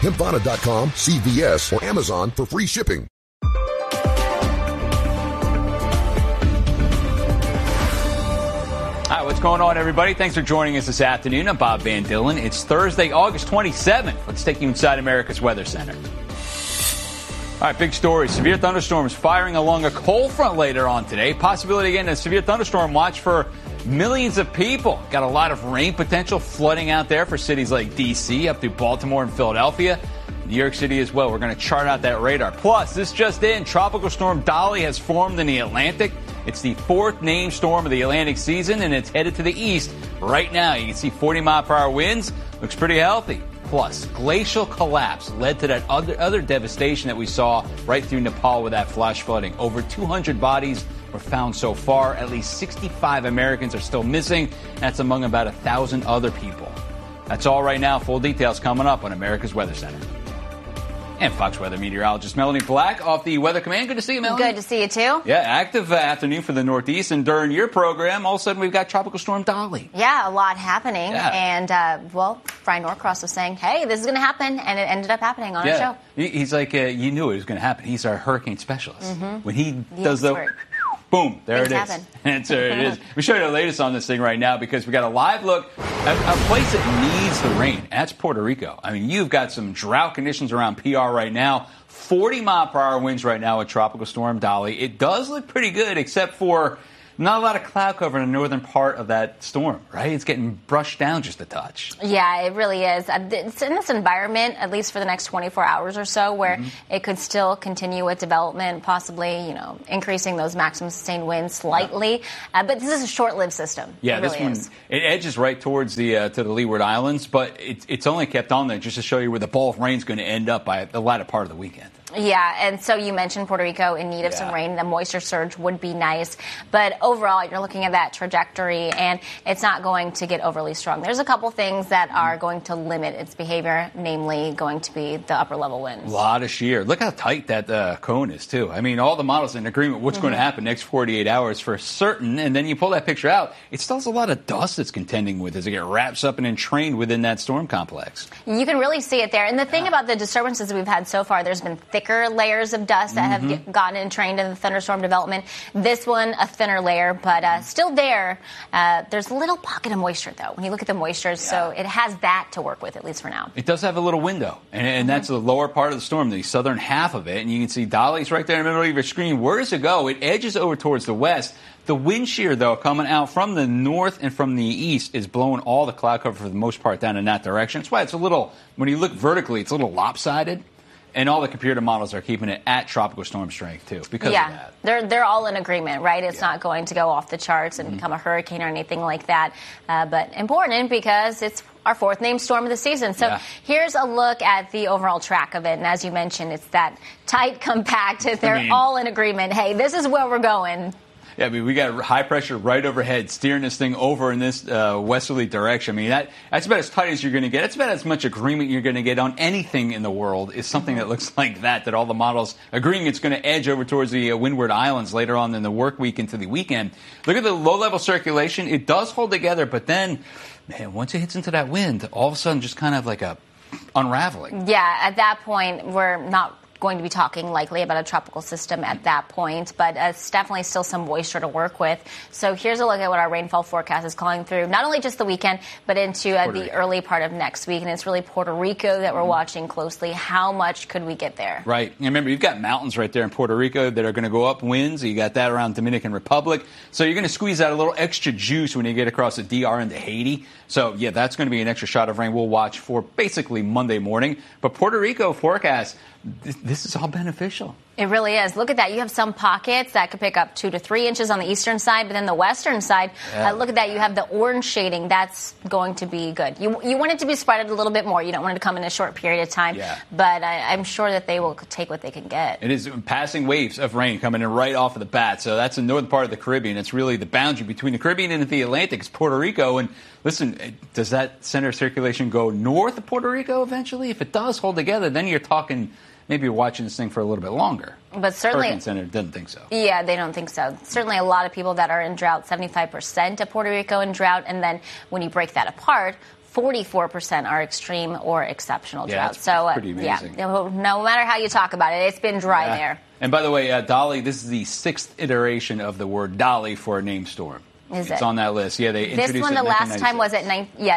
Hempana.com, CVS, or Amazon for free shipping. Hi, what's going on, everybody? Thanks for joining us this afternoon. I'm Bob Van Dillon. It's Thursday, August 27th. Let's take you inside America's Weather Center. All right, big story. Severe thunderstorms firing along a cold front later on today. Possibility again of severe thunderstorm watch for millions of people. Got a lot of rain potential flooding out there for cities like D.C. up through Baltimore and Philadelphia. New York City as well. We're going to chart out that radar. Plus, this just in, Tropical Storm Dolly has formed in the Atlantic. It's the fourth named storm of the Atlantic season, and it's headed to the east right now. You can see 40-mile-per-hour winds. Looks pretty healthy. Plus, glacial collapse led to that other devastation that we saw right through Nepal with that flash flooding. Over 200 bodies were found so far. At least 65 Americans are still missing. That's among about 1,000 other people. That's all right now. Full details coming up on America's Weather Center. And Fox Weather meteorologist Melanie Black off the Weather Command. Good to see you, Melanie. Good to see you, too. Yeah, active afternoon for the Northeast. And during your program, all of a sudden, we've got Tropical Storm Dolly. Yeah, a lot happening. Yeah. And, Brian Norcross was saying, hey, this is going to happen. And it ended up happening on our show. He's like, you knew it was going to happen. He's our hurricane specialist. When he does the... Boom, there it is. And so it is. We show you the latest on this thing right now because we got a live look at a place that needs the rain. That's Puerto Rico. I mean, you've got some drought conditions around PR right now. 40-mile-per-hour winds right now with Tropical Storm Dolly. It does look pretty good, except for not a lot of cloud cover in the northern part of that storm, right? It's getting brushed down just a touch. Yeah, it really is. It's in this environment, at least for the next 24 hours or so, where it could still continue with development, possibly, increasing those maximum sustained winds slightly. But this is a short-lived system. Yeah, it really this one, it edges right towards the to the Leeward Islands, but it's only kept on there just to show you where the ball of rain is going to end up by the latter part of the weekend. Yeah, and so you mentioned Puerto Rico in need of some rain. The moisture surge would be nice. But overall, you're looking at that trajectory, and it's not going to get overly strong. There's a couple things that are going to limit its behavior, namely going to be the upper-level winds. A lot of shear. Look how tight that cone is, too. I mean, all the models in agreement what's going to happen next 48 hours for certain, and then you pull that picture out, it still has a lot of dust it's contending with as it gets wraps up and entrained within that storm complex. You can really see it there. And the thing about the disturbances we've had so far, there's been thicker layers of dust that have gotten entrained in the thunderstorm development. This one, a thinner layer, but still there. There's a little pocket of moisture, though, when you look at the moisture, so it has that to work with, at least for now. It does have a little window, and that's the lower part of the storm, the southern half of it, and you can see Dolly's right there in the middle of your screen. Where does it go? It edges over towards the west. The wind shear, though, coming out from the north and from the east is blowing all the cloud cover for the most part down in that direction. That's why it's a little, when you look vertically, it's a little lopsided. And all the computer models are keeping it at tropical storm strength, too, because of that. They're all in agreement, right? It's not going to go off the charts and become a hurricane or anything like that. But important because it's our fourth named storm of the season. So here's a look at the overall track of it. And as you mentioned, it's that tight, compact. They're all in agreement. Hey, this is where we're going. Yeah, I mean, we got high pressure right overhead steering this thing over in this westerly direction. I mean, that's about as tight as you're going to get. That's about as much agreement you're going to get on anything in the world is something that looks like that all the models agreeing it's going to edge over towards the Windward Islands later on in the work week into the weekend. Look at the low-level circulation. It does hold together, but then, man, once it hits into that wind, all of a sudden just kind of like a unraveling. Yeah, at that point, we're not going to be talking likely about a tropical system at that point, but it's definitely still some moisture to work with. So here's a look at what our rainfall forecast is calling through, not only just the weekend, but into the early part of next week. And it's really Puerto Rico that we're watching closely. How much could we get there? Right. And remember, you've got mountains right there in Puerto Rico that are going to go up winds. You got that around Dominican Republic. So you're going to squeeze out a little extra juice when you get across the DR into Haiti. So, yeah, that's going to be an extra shot of rain we'll watch for basically Monday morning. But Puerto Rico forecast, this is all beneficial. It really is. Look at that. You have some pockets that could pick up 2 to 3 inches on the eastern side, but then the western side, look at that. You have the orange shading. That's going to be good. You want it to be spread a little bit more. You don't want it to come in a short period of time, but I'm sure that they will take what they can get. It is passing waves of rain coming in right off of the bat. So that's the northern part of the Caribbean. It's really the boundary between the Caribbean and the Atlantic. It's Puerto Rico. And listen, does that center of circulation go north of Puerto Rico eventually? If it does hold together, then you're talking maybe you're watching this thing for a little bit longer. But certainly, Hurricane Center doesn't think so. Yeah, they don't think so. Certainly a lot of people that are in drought, 75% of Puerto Rico in drought. And then when you break that apart, 44% are extreme or exceptional drought. That's so, pretty amazing. No matter how you talk about it, it's been dry there. And by the way, Dolly, this is the 6th iteration of the word Dolly for a named storm. It's on that list. Yeah, they introduced this one. It The in last time was at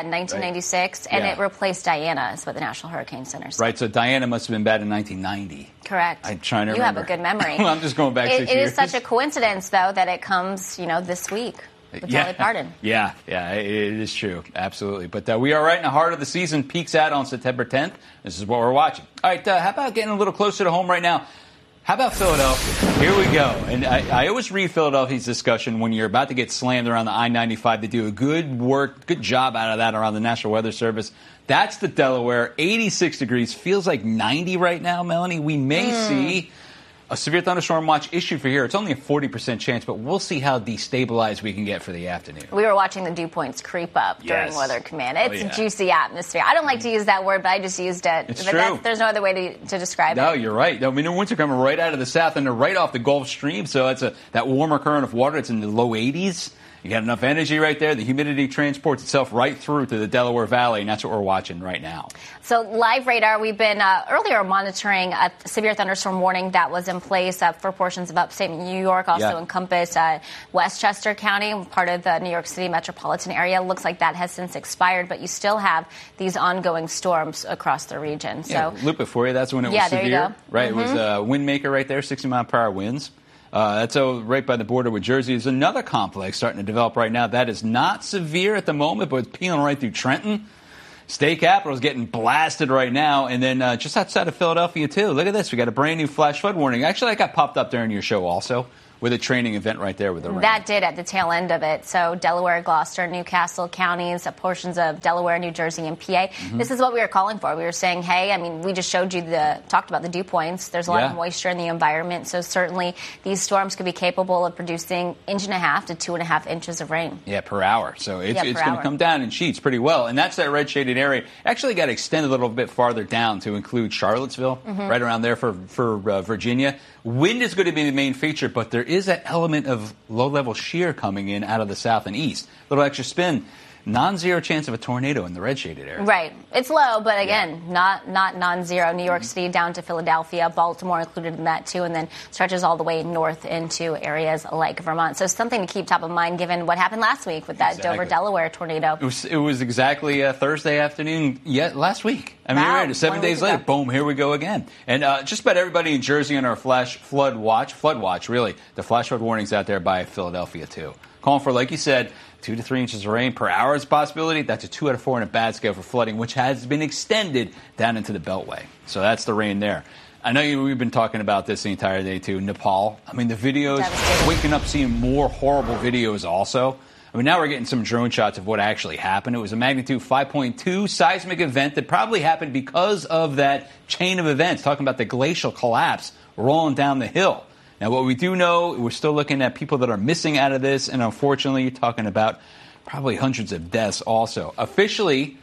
1996, right. and it replaced Diana, is what the National Hurricane Center said. Right. So Diana must have been bad in 1990. Correct. I'm trying to remember. You have a good memory. Well, I'm just going back 6 years. It is such a coincidence, though, that it comes, this week with Dolly Parton. Yeah, it is true. Absolutely. But we are right in the heart of the season. Peaks out on September 10th. This is what we're watching. All right. How about getting a little closer to home right now? How about Philadelphia? Here we go. And I always read Philadelphia's discussion when you're about to get slammed around the I-95. They do a good job out of that around the National Weather Service. That's the Delaware. 86 degrees. Feels like 90 right now, Melanie. We may see a severe thunderstorm watch issued for here. It's only a 40% chance, but we'll see how destabilized we can get for the afternoon. We were watching the dew points creep up during Weather Command. It's a juicy atmosphere. I don't like to use that word, but I just used it. It's true. There's no other way to describe it. No, you're right. I mean, the winds are coming right out of the south, and they're right off the Gulf Stream, so it's that warmer current of water. It's in the low 80s. You got enough energy right there. The humidity transports itself right through to the Delaware Valley, and that's what we're watching right now. So live radar, we've been earlier monitoring a severe thunderstorm warning that was in place for portions of upstate New York, also encompassed Westchester County, part of the New York City metropolitan area. Looks like that has since expired, but you still have these ongoing storms across the region. So loop it for you. That's when it was severe. There you go. Right, It was a wind maker right there, 60-mile-per-hour winds. That's right by the border with Jersey. There's another complex starting to develop right now. That is not severe at the moment, but it's peeling right through Trenton. State Capitol is getting blasted right now. And then just outside of Philadelphia, too. Look at this. We got a brand new flash flood warning. Actually, that got popped up during your show also, with a training event right there with the rain. That did at the tail end of it. So Delaware, Gloucester, Newcastle counties, portions of Delaware, New Jersey, and PA. This is what we were calling for. We were saying, hey, I mean, we just showed you talked about the dew points. There's a lot of moisture in the environment. So certainly these storms could be capable of producing 1.5 to 2.5 inches of rain. Yeah, per hour. So it's going to come down in sheets pretty well. And that's that red shaded area. Actually got extended a little bit farther down to include Charlottesville, right around there for Virginia. Wind is going to be the main feature, but there is that element of low-level shear coming in out of the south and east. A little extra spin. Non-zero chance of a tornado in the red shaded area. Right. It's low, but again, not non-zero. New York City down to Philadelphia, Baltimore included in that too, and then stretches all the way north into areas like Vermont. So something to keep top of mind given what happened last week with that Dover, Delaware tornado. It was exactly Thursday afternoon last week. I mean, wow. Right, 7 days later, boom, here we go again. And just about everybody in Jersey on our flash flood watch, really. The flash flood warning's out there by Philadelphia too. Calling for, like you said, 2 to 3 inches of rain per hour is a possibility. That's a 2 out of 4 in a bad scale for flooding, which has been extended down into the Beltway. So that's the rain there. I know we've been talking about this the entire day, too. Nepal. I mean, the videos, waking up seeing more horrible videos also. I mean, now we're getting some drone shots of what actually happened. It was a magnitude 5.2 seismic event that probably happened because of that chain of events, talking about the glacial collapse rolling down the hill. Now, what we do know, we're still looking at people that are missing out of this, and unfortunately, you're talking about probably hundreds of deaths also. Officially,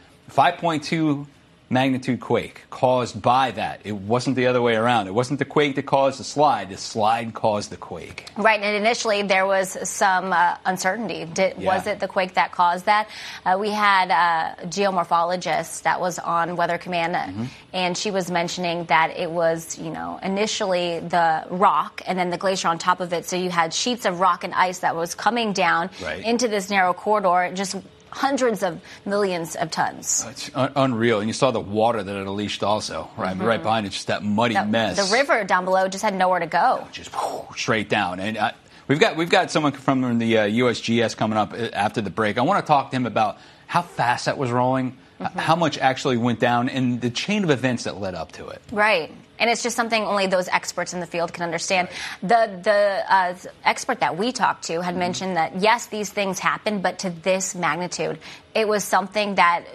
5.2 magnitude quake caused by that. It wasn't the other way around. It wasn't the quake that caused the slide caused the quake. Right, and initially there was some uncertainty. Was it the quake that caused that? We had a geomorphologist that was on Weather Command, and she was mentioning that it was, initially the rock and then the glacier on top of it. So you had sheets of rock and ice that was coming down into this narrow corridor, just hundreds of millions of tons. It's unreal. And you saw the water that it unleashed also, right? Right behind it, just that muddy mess. The river down below just had nowhere to go. Just straight down. And we've got someone from the USGS coming up after the break. I want to talk to him about how fast that was rolling, how much actually went down, and the chain of events that led up to it. Right. And it's just something only those experts in the field can understand. The expert that we talked to had mentioned that, yes, these things happen, but to this magnitude, it was something that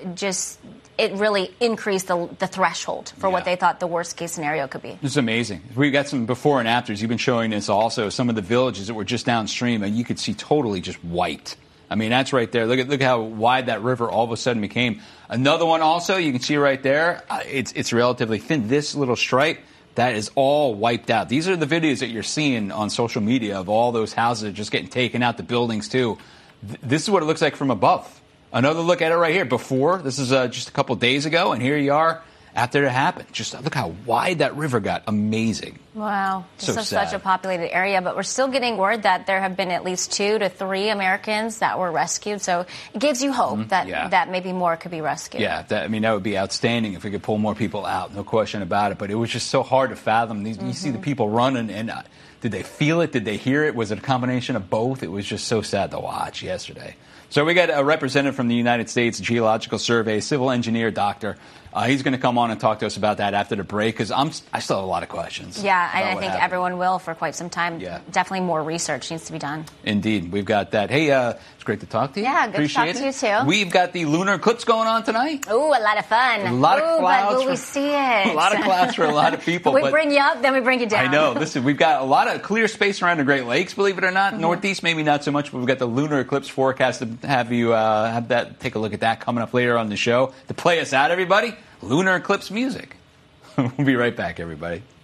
it really increased the threshold for what they thought the worst case scenario could be. It's amazing. We've got some before and afters. You've been showing us also some of the villages that were just downstream, and you could see totally just wiped. I mean, that's right there. Look how wide that river all of a sudden became. Another one also, you can see right there, it's relatively thin. This little stripe, that is all wiped out. These are the videos that you're seeing on social media of all those houses just getting taken out, the buildings too. This is what it looks like from above. another look at it right here. Before, this is just a couple days ago, and here you are after it happened. Just look how wide that river got. Amazing. Wow. This is sad. such a populated area, but we're still getting word that there have been at least 2 to 3 Americans that were rescued. So it gives you hope that maybe more could be rescued. Yeah, that would be outstanding if we could pull more people out. No question about it. But it was just so hard to fathom. You see the people running, and did they feel it? Did they hear it? Was it a combination of both? It was just so sad to watch yesterday. So we got a representative from the United States Geological Survey, civil engineer, doctor. He's going to come on and talk to us about that after the break, because I still have a lot of questions. Yeah, and I think everyone will for quite some time. Yeah. Definitely more research needs to be done. Indeed. We've got that. Hey, it's great to talk to you. Yeah, good to talk to you, too. We've got the lunar eclipse going on tonight. Ooh, a lot of fun. A lot of clouds. But will we see it? A lot of clouds for a lot of people. We bring you up, then we bring you down. I know. Listen, we've got a lot of clear space around the Great Lakes, believe it or not. Northeast, maybe not so much, but we've got the lunar eclipse forecast to have you take a look at that coming up later on the show. To play us out, everybody, lunar eclipse music. We'll be right back, everybody.